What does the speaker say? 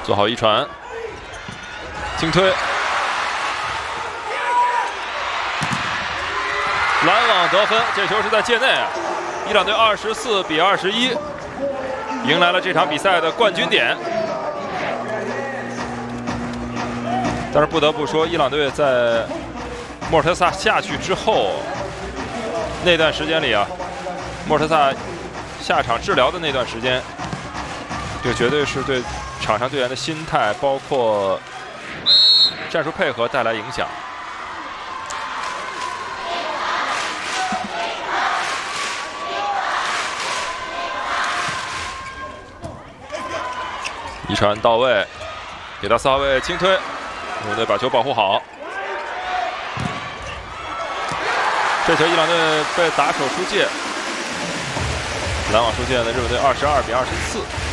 做好一传，轻推，拦网得分。这球是在界内，伊朗队24比21，迎来了这场比赛的冠军点。但是不得不说，伊朗队在莫尔特萨下去之后，那段时间里啊，莫尔特萨下场治疗的那段时间，这绝对是对场上队员的心态，包括战术配合带来影响。一传到位，给到4号位轻推，母队把球保护好。这球伊朗队被打手出界，拦网出界呢，日本队22比24。